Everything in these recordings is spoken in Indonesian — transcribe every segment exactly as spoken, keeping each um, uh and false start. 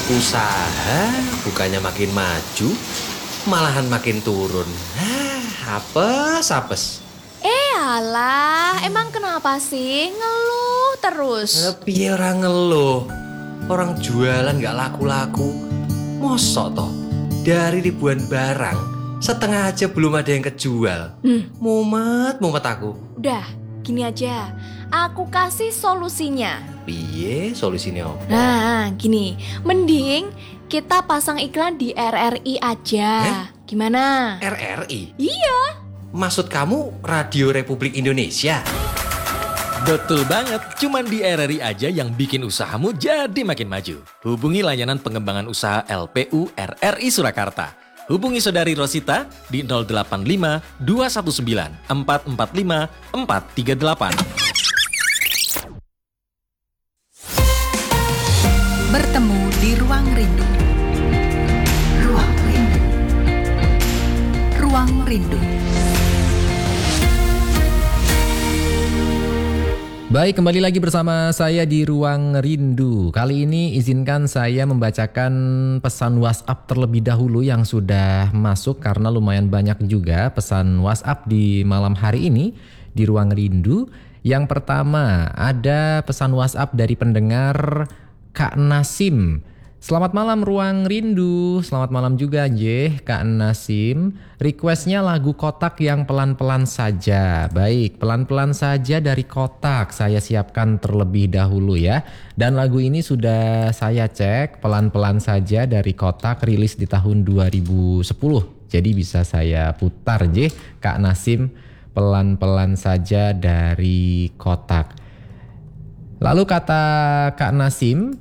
Usaha bukannya makin maju, malahan makin turun. Hah, apes, apes. Eh alah, emang kenapa sih ngeluh terus? Piye orang ngeluh, orang jualan gak laku-laku. Mosok toh, dari ribuan barang, setengah aja belum ada yang kejual. Hmm. Mumet, mumet aku. Udah, gini aja, aku kasih solusinya. Piye solusinya apa? Nah, gini, mending kita pasang iklan di R R I aja. Eh? Gimana? R R I? Iya. Maksud kamu Radio Republik Indonesia? Betul banget, cuman di R R I aja yang bikin usahamu jadi makin maju. Hubungi layanan pengembangan usaha L P U R R I Surakarta. Hubungi Saudari Rosita di nol delapan lima dua satu sembilan empat empat lima empat tiga delapan. Bertemu di Ruang Rindu. Ruang Rindu. Ruang Rindu. Baik, kembali lagi bersama saya di Ruang Rindu. Kali ini izinkan saya membacakan pesan WhatsApp terlebih dahulu yang sudah masuk, karena lumayan banyak juga pesan WhatsApp di malam hari ini di Ruang Rindu. Yang pertama, ada pesan WhatsApp dari pendengar Kak Nasim. Selamat malam Ruang Rindu. Selamat malam juga Jeh Kak Nasim. Requestnya lagu Kotak yang pelan-pelan saja. Baik, pelan-pelan saja dari Kotak saya siapkan terlebih dahulu ya. Dan lagu ini sudah saya cek, pelan-pelan saja dari Kotak rilis di tahun dua ribu sepuluh. Jadi bisa saya putar Jeh Kak Nasim, pelan-pelan saja dari Kotak. Lalu kata Kak Nasim,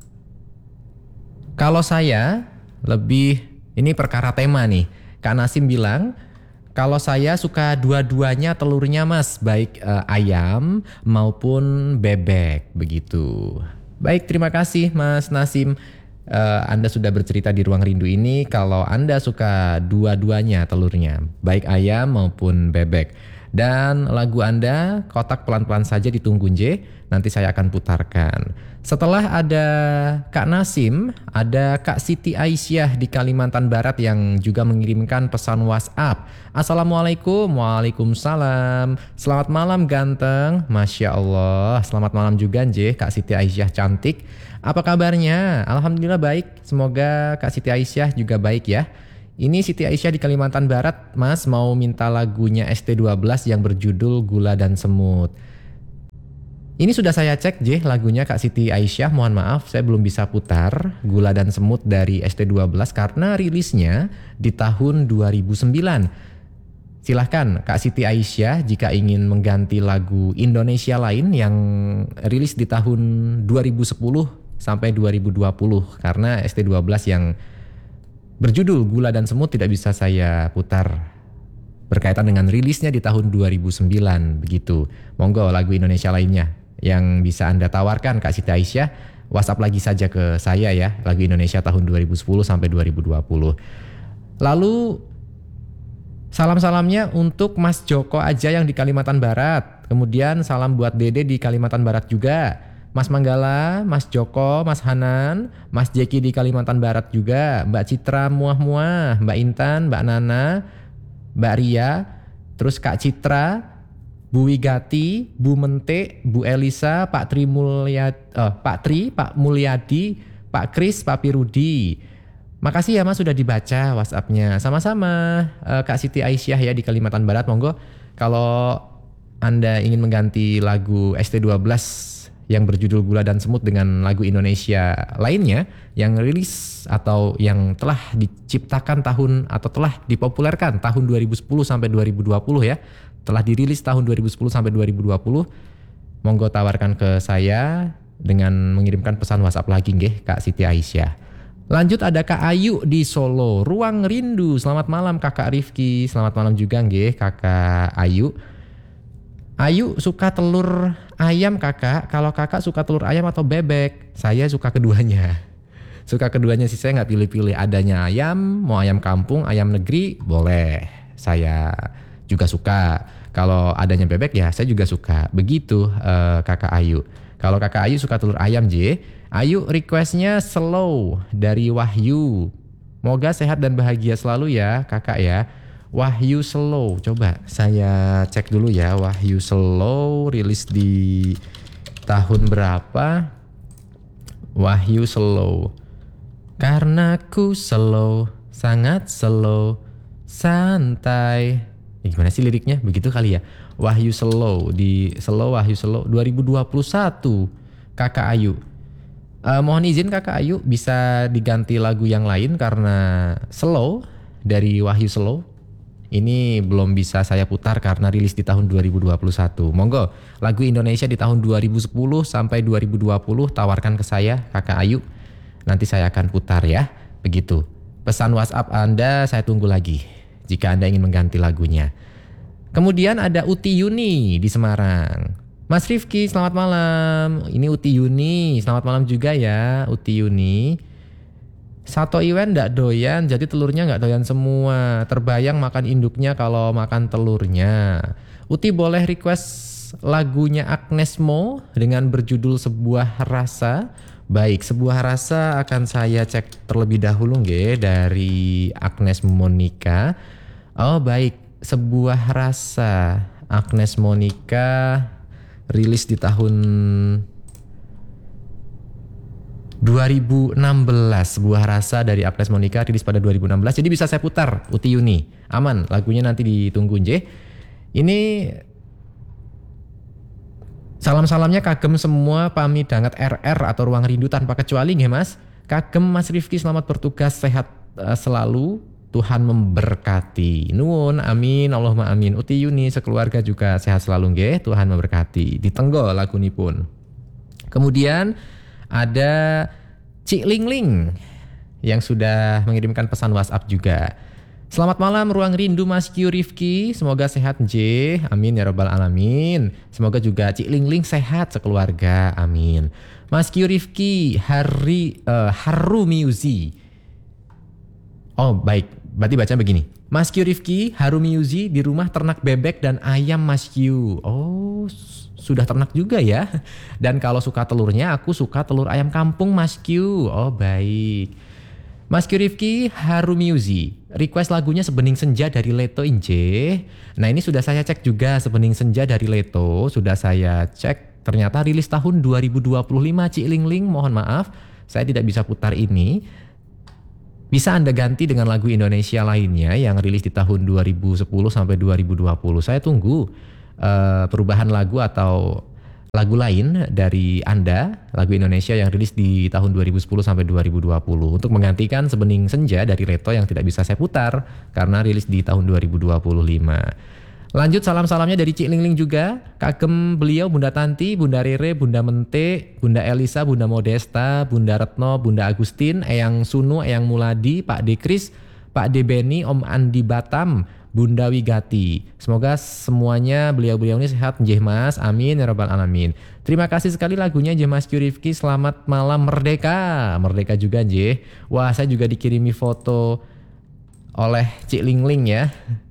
kalau saya lebih, ini perkara tema nih. Kak Nasim bilang, kalau saya suka dua-duanya telurnya mas, baik eh, ayam maupun bebek, begitu. Baik, terima kasih Mas Nasim. Eh, Anda sudah bercerita di Ruang Rindu ini kalau Anda suka dua-duanya telurnya, baik ayam maupun bebek. Dan lagu Anda, Kotak pelan-pelan saja ditunggu J, nanti saya akan putarkan. Setelah ada Kak Nasim, ada Kak Siti Aisyah di Kalimantan Barat yang juga mengirimkan pesan WhatsApp. Assalamualaikum, waalaikumsalam. Selamat malam ganteng, Masya Allah. Selamat malam juga J, Kak Siti Aisyah cantik. Apa kabarnya? Alhamdulillah baik, semoga Kak Siti Aisyah juga baik ya. Ini Siti Aisyah di Kalimantan Barat, Mas mau minta lagunya S T dua belas yang berjudul Gula dan Semut. Ini sudah saya cek J, lagunya Kak Siti Aisyah, mohon maaf saya belum bisa putar Gula dan Semut dari S T dua belas karena rilisnya di tahun dua ribu sembilan. Silahkan Kak Siti Aisyah jika ingin mengganti lagu Indonesia lain yang rilis di tahun dua ribu sepuluh sampai dua ribu dua puluh, karena S T dua belas yang berjudul Gula dan Semut tidak bisa saya putar berkaitan dengan rilisnya di tahun dua ribu sembilan begitu. Monggo lagu Indonesia lainnya yang bisa Anda tawarkan Kak Siti Aisyah, WhatsApp lagi saja ke saya ya, lagu Indonesia tahun dua ribu sepuluh sampai dua ribu dua puluh. Lalu salam-salamnya untuk Mas Joko aja yang di Kalimantan Barat. Kemudian salam buat Dede di Kalimantan Barat juga. Mas Manggala, Mas Joko, Mas Hanan, Mas Jeki di Kalimantan Barat juga, Mbak Citra muah-muah, Mbak Intan, Mbak Nana, Mbak Ria, terus Kak Citra, Bu Wigati, Bu Mente, Bu Elisa, Pak Tri Mulyadi, oh, Pak Tri, Pak Mulyadi, Pak Kris, Pak Pirudi. Makasih ya Mas sudah dibaca WhatsApp-nya. Sama-sama uh, Kak Siti Aisyah ya di Kalimantan Barat. Monggo kalau Anda ingin mengganti lagu S T dua belas yang berjudul Gula dan Semut dengan lagu Indonesia lainnya yang rilis atau yang telah diciptakan tahun atau telah dipopulerkan tahun dua ribu sepuluh sampai dua ribu dua puluh ya, telah dirilis tahun dua ribu sepuluh sampai dua ribu dua puluh, monggo tawarkan ke saya dengan mengirimkan pesan WhatsApp lagi nggih Kak Siti Aisyah. Lanjut ada Kak Ayu di Solo, Ruang Rindu. Selamat malam Kakak Rifki, selamat malam juga nggih Kakak Ayu. Ayu suka telur ayam kakak, kalau kakak suka telur ayam atau bebek? Saya suka keduanya. Suka keduanya sih, saya gak pilih-pilih. Adanya ayam, mau ayam kampung, ayam negeri, boleh. Saya juga suka. Kalau adanya bebek ya saya juga suka. Begitu uh, kakak Ayu. Kalau kakak Ayu suka telur ayam J, Ayu requestnya slow dari Wahyu. Moga sehat dan bahagia selalu ya kakak ya. Wahyu slow, coba saya cek dulu ya. Wahyu slow rilis di tahun berapa? Wahyu slow. Karena ku slow, sangat slow, santai. Ya, gimana sih liriknya? Begitu kali ya. Wahyu slow di slow Wahyu slow dua ribu dua puluh satu. Kakak Ayu. Uh, mohon izin kakak Ayu bisa diganti lagu yang lain karena slow dari Wahyu slow ini belum bisa saya putar karena rilis di tahun dua ribu dua puluh satu. Monggo lagu Indonesia di tahun dua ribu sepuluh sampai dua ribu dua puluh tawarkan ke saya kakak Ayu. Nanti saya akan putar ya. Begitu. Pesan WhatsApp Anda saya tunggu lagi jika Anda ingin mengganti lagunya. Kemudian ada Uti Yuni di Semarang. Mas Rifki, selamat malam. Ini Uti Yuni, selamat malam juga ya Uti Yuni. Sato Iwen ndak doyan, jadi telurnya nggak doyan semua. Terbayang makan induknya kalau makan telurnya. Uti boleh request lagunya Agnes Mo dengan berjudul Sebuah Rasa. Baik, Sebuah Rasa akan saya cek terlebih dahulu nggih dari Agnes Monica. Oh baik, Sebuah Rasa Agnes Monica rilis di tahun dua ribu enam belas. Sebuah Rasa dari Agnes Monica rilis pada dua ribu enam belas. Jadi bisa saya putar Uti Yuni. Aman, lagunya nanti ditunggu nje. Ini salam-salamnya kagem semua pamit danget R R atau Ruang Rindu tanpa kecuali nggih Mas. Kagem Mas Rifki selamat bertugas, sehat uh, selalu. Tuhan memberkati. Nuwun, amin, Allahumma amin. Uti Yuni sekeluarga juga sehat selalu nggih. Tuhan memberkati. Ditenggo lagunipun. Kemudian ada Cik Ling Ling yang sudah mengirimkan pesan WhatsApp juga. Selamat malam Ruang Rindu Mas Q Rifki. Semoga sehat J. Amin ya rabbal alamin. Semoga juga Cik Ling Ling sehat sekeluarga. Amin. Mas Q Rifki hari uh, Haru Miuzi. Oh baik. Berarti baca begini. Mas Q Rifki, Harumi Yuzi di rumah ternak bebek dan ayam Mas Q. Oh, sudah ternak juga ya. Dan kalau suka telurnya, aku suka telur ayam kampung Mas Q. Oh, baik. Mas Q Rifki, Harumi Yuzi. Request lagunya Sebening Senja dari Leto Inje. Nah, ini sudah saya cek juga Sebening Senja dari Leto. Sudah saya cek. Ternyata rilis tahun dua ribu dua puluh lima. Cik Ling Ling, mohon maaf. Saya tidak bisa putar ini. Bisa Anda ganti dengan lagu Indonesia lainnya yang rilis di tahun dua ribu sepuluh sampai dua ribu dua puluh. Saya tunggu uh, perubahan lagu atau lagu lain dari Anda, lagu Indonesia yang rilis di tahun dua ribu sepuluh sampai dua ribu dua puluh untuk menggantikan Sebening Senja dari Leto yang tidak bisa saya putar karena rilis di tahun dua ribu dua puluh lima. Lanjut salam-salamnya dari Cik Ling Ling juga. Kagem beliau Bunda Tanti, Bunda Rere, Bunda Mente, Bunda Elisa, Bunda Modesta, Bunda Retno, Bunda Agustin, Eyang Sunu, Eyang Muladi, Pak Dekris, Pak Debeni, Om Andi Batam, Bunda Wigati. Semoga semuanya beliau-beliau ini sehat nggih Mas. Amin ya rabbal alamin. Terima kasih sekali lagunya nggih Mas Q Rifki. Selamat malam Merdeka. Merdeka juga nggih. Wah, saya juga dikirimi foto oleh Cik Ling Ling ya.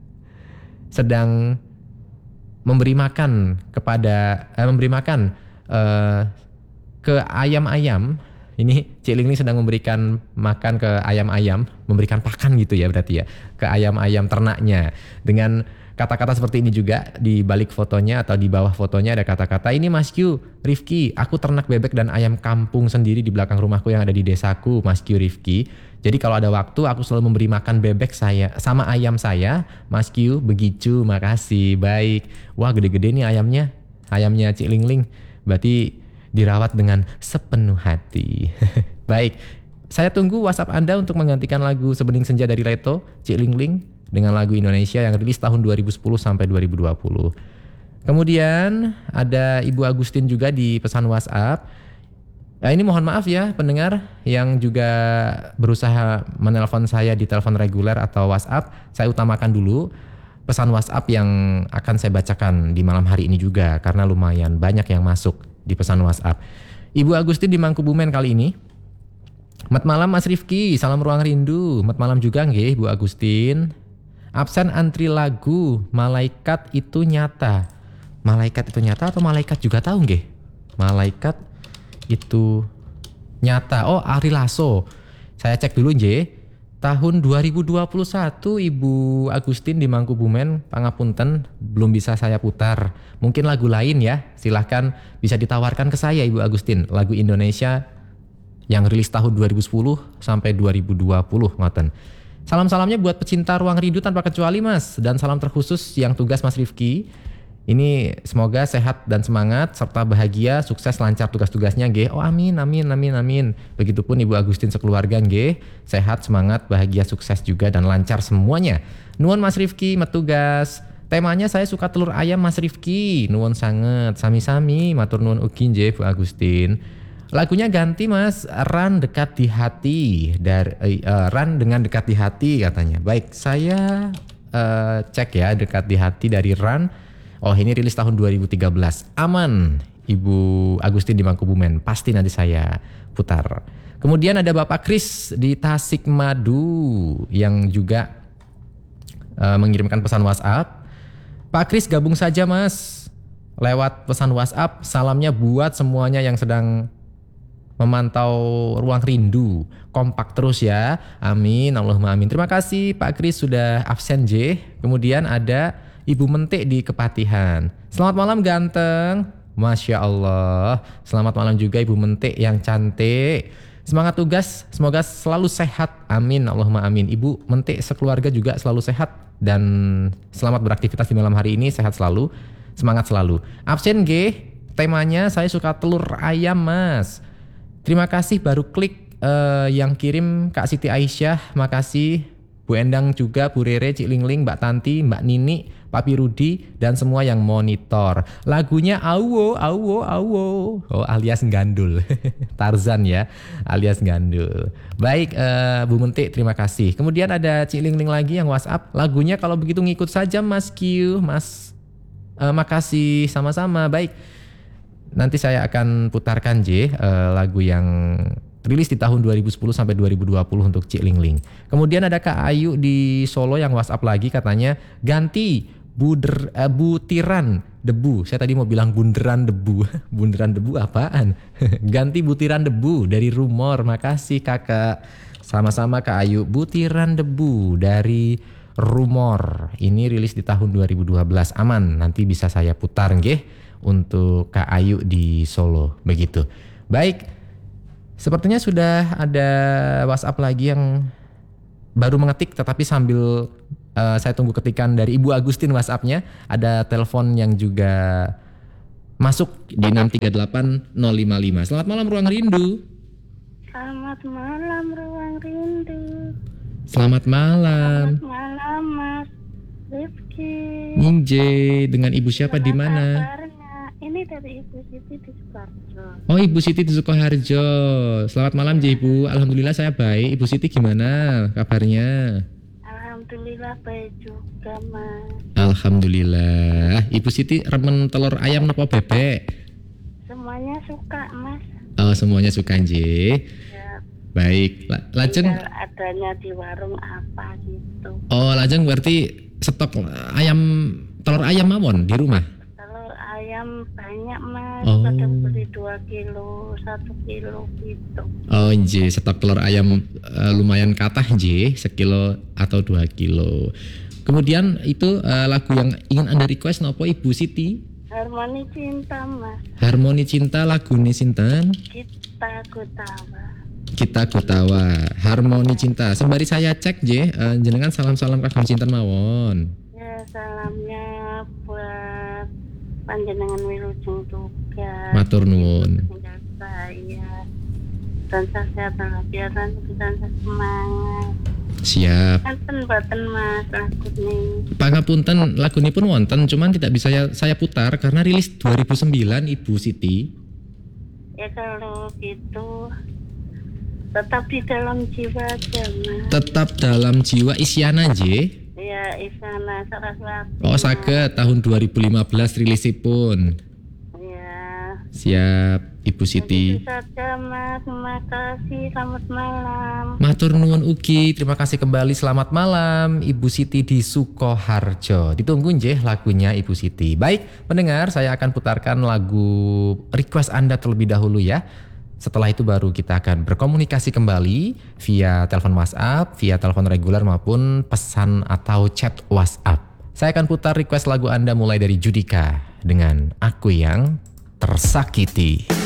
Sedang memberi makan kepada eh, memberi makan eh, ke ayam-ayam. Ini Cik Ling Ling sedang memberikan makan ke ayam-ayam, memberikan pakan gitu ya berarti ya, ke ayam-ayam ternaknya. Dengan kata-kata seperti ini juga di balik fotonya atau di bawah fotonya ada kata-kata, ini Mas Q Rifki, aku ternak bebek dan ayam kampung sendiri di belakang rumahku yang ada di desaku, Mas Q Rifki. Jadi kalau ada waktu aku selalu memberi makan bebek saya sama ayam saya, Mas Q, begitu, makasih, baik. Wah gede-gede nih ayamnya, ayamnya Cik Ling Ling, berarti dirawat dengan sepenuh hati. Baik, saya tunggu WhatsApp Anda untuk menggantikan lagu Sebening Senja dari Leto, Cik Ling Ling, dengan lagu Indonesia yang rilis tahun dua ribu sepuluh sampai dua ribu dua puluh. Kemudian ada Ibu Agustin juga di pesan WhatsApp. Nah, ini mohon maaf ya pendengar yang juga berusaha menelpon saya di telepon reguler atau WhatsApp. Saya utamakan dulu pesan WhatsApp yang akan saya bacakan di malam hari ini juga karena lumayan banyak yang masuk di pesan WhatsApp. Ibu Agustin di Mangkubumen kali ini. Selamat malam Mas Rifki, salam Ruang Rindu. Selamat malam juga nggih Bu Agustin. Absen antri lagu Malaikat Itu Nyata. Malaikat itu nyata atau malaikat juga tahu nggih? Malaikat itu nyata. Oh, Ari Lasso. Saya cek dulu J. Tahun dua ribu dua puluh satu Ibu Agustin di Mangkubumen, pangapunten belum bisa saya putar. Mungkin lagu lain ya. Silahkan bisa ditawarkan ke saya Ibu Agustin, lagu Indonesia yang rilis tahun dua ribu sepuluh sampai dua ribu dua puluh ngoten. Salam-salamnya buat pecinta Ruang Rindu tanpa kecuali Mas, dan salam terkhusus yang tugas Mas Rifki. Ini semoga sehat dan semangat serta bahagia, sukses lancar tugas-tugasnya nggih. Oh amin amin amin amin. Begitupun Ibu Agustin sekeluarga nggih, sehat, semangat, bahagia, sukses juga dan lancar semuanya. Nuwun Mas Rifki metugas. Temanya saya suka telur ayam Mas Rifki. Nuwun sanget, sami-sami matur nuwun ugi nggih Bu Agustin. Lagunya ganti Mas, Ran dekat di hati dari uh, Ran dengan dekat di hati katanya. Baik, saya uh, cek ya dekat di hati dari Ran. Oh, ini rilis tahun dua ribu tiga belas. Aman, Ibu Agustin di Mangkubumen. Pasti nanti saya putar. Kemudian ada Bapak Kris di Tasikmadu yang juga uh, mengirimkan pesan WhatsApp. Pak Kris gabung saja Mas. Lewat pesan WhatsApp, salamnya buat semuanya yang sedang memantau Ruang Rindu. Kompak terus ya. Amin, Allahumma amin. Terima kasih Pak Kris sudah absen J. Kemudian ada Ibu Mentik di Kepatihan. Selamat malam ganteng. Masya Allah. Selamat malam juga Ibu Mentik yang cantik. Semangat tugas, semoga selalu sehat. Amin, Allahumma amin. Ibu Mentik sekeluarga juga selalu sehat. Dan selamat beraktivitas di malam hari ini. Sehat selalu, semangat selalu. Absen G, temanya saya suka telur ayam Mas. Terima kasih baru klik uh, yang kirim Kak Siti Aisyah. Makasih Bu Endang juga, Bu Rere, Cik Lingling, Mbak Tanti, Mbak Nini, Papi Rudi, dan semua yang monitor. Lagunya Awo, Awo, Awo. Oh alias gandul. Tarzan ya, alias gandul. Baik uh, Bu Mentik, terima kasih. Kemudian ada Cik Lingling lagi yang WhatsApp. Lagunya kalau begitu ngikut saja Mas Q, Mas. Uh, makasih sama-sama. Baik. Nanti saya akan putarkan J uh, lagu yang rilis di tahun dua ribu sepuluh sampai dua ribu dua puluh untuk Cik Lingling. Kemudian ada Kak Ayu di Solo yang WhatsApp lagi katanya ganti buder, uh, butiran debu. Saya tadi mau bilang bunderan debu. Bunderan debu apaan? Ganti butiran debu dari Rumor. Makasih Kakak. Sama-sama Kak Ayu. Butiran debu dari Rumor. Ini rilis di tahun dua ribu dua belas. Aman, nanti bisa saya putar nggih untuk Kak Ayu di Solo. Begitu. Baik. Sepertinya sudah ada WhatsApp lagi yang baru mengetik tetapi sambil uh, saya tunggu ketikan dari Ibu Agustin WhatsApp-nya. Ada telepon yang juga masuk di enam tiga delapan nol lima lima. Selamat malam Ruang Rindu. Selamat malam Ruang Rindu. Selamat malam. Selamat malam Mas Rifki. Ninje, dengan Ibu siapa di mana? Kabarnya? Ini dari Ibu Siti di Sukoharjo. Oh, Ibu Siti di Sukoharjo. Selamat malam J Ibu. Alhamdulillah saya baik. Ibu Siti gimana kabarnya? Alhamdulillah baik juga Mas. Alhamdulillah. Ibu Siti remen telur ayam napa bebek? Semuanya suka Mas. Oh, semuanya suka J. Ya, Baik. La- Lajeng. tinggal adanya di warung apa gitu. Oh, lajeng berarti stok ayam telur ayam mawon di rumah. Telur ayam banyak Mas. Oh. Kadang beli dua kilo, satu kilo gitu. Oh J, stok telur ayam uh, lumayan kathah J, sekilo atau dua kilo. Kemudian itu uh, lagu yang ingin Anda request nopo Ibu Siti? Harmoni Cinta Mas. Harmoni Cinta lagune sinten? Kita Gutawa. Kita Gutawa. Harmoni Cinta. Sembari saya cek J, uh, jenengan salam-salam kagem sinten mawon. Ya salamnya buat panjenengan Wilujeng juga. Matur nuwun. Tinggal saya dan sehat walafiat dan semangat. Siap. Enten boten Mas lagu nih. Pangapunten lagunipun wonten, cuman tidak bisa saya, saya putar karena rilis dua ribu sembilan Ibu Siti. Ya kalau gitu tetap di dalam jiwa aja Mas. Tetap dalam jiwa Isyana J. Ya Isana Saraswati. Oh saged tahun dua ribu lima belas rilisipun. Ya. Siap Ibu Siti. Itu saja Mas. Terima kasih. Selamat malam. Matur nuwun ugi. Terima kasih kembali. Selamat malam Ibu Siti di Sukoharjo. Ditunggu nggih lagunya Ibu Siti. Baik, pendengar, saya akan putarkan lagu request Anda terlebih dahulu ya. Setelah itu baru kita akan berkomunikasi kembali via telepon WhatsApp, via telepon reguler maupun pesan atau chat WhatsApp. Saya akan putar request lagu Anda mulai dari Judika dengan Aku Yang Tersakiti.